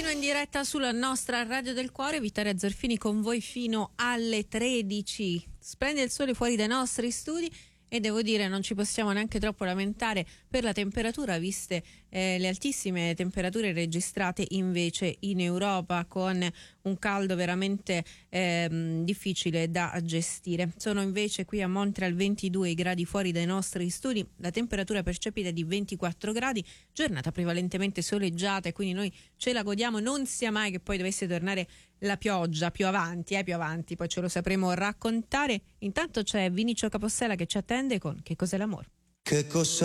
Continua in diretta sulla nostra Radio del Cuore, Vittoria Zerfini con voi fino alle 13. Splende il sole fuori dai nostri studi e devo dire non ci possiamo neanche troppo lamentare per la temperatura, viste le altissime temperature registrate invece in Europa, con un caldo veramente difficile da gestire. Sono invece qui a Montreal 22 gradi fuori dai nostri studi, la temperatura percepita è di 24 gradi, giornata prevalentemente soleggiata e quindi noi ce la godiamo, non sia mai che poi dovesse tornare la pioggia più avanti, poi ce lo sapremo raccontare. Intanto c'è Vinicio Capossela che ci attende con Che cos'è l'amore? Che cos'è